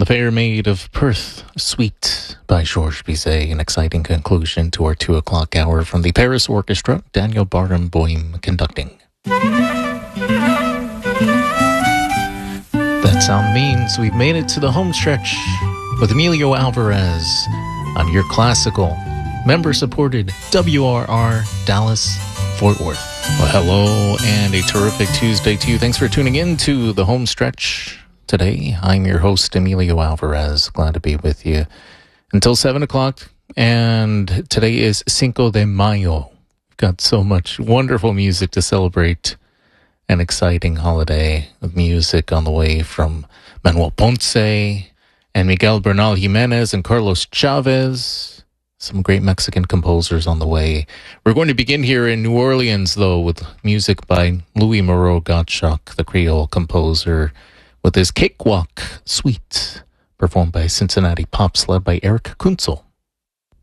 Fair Maid of Perth, Suite by Georges Bizet, an exciting conclusion to our 2 o'clock hour from the Paris Orchestra, Daniel Barenboim conducting. That sound means we've made it to the home stretch with Emilio Alvarez on your classical, member-supported WRR Dallas Fort Worth. Well, hello and a terrific Tuesday to you. Thanks for tuning in to the home stretch. Today, I'm your host, Emilio Alvarez. Glad to be with you until 7 o'clock. And today is Cinco de Mayo. We've got so much wonderful music to celebrate an exciting holiday of music on the way from Manuel Ponce and Miguel Bernal Jimenez and Carlos Chavez. Some great Mexican composers on the way. We're going to begin here in New Orleans, though, with music by Louis Moreau Gottschalk, the Creole composer, with his Cakewalk Suite, performed by Cincinnati Pops, led by Eric Kunzel.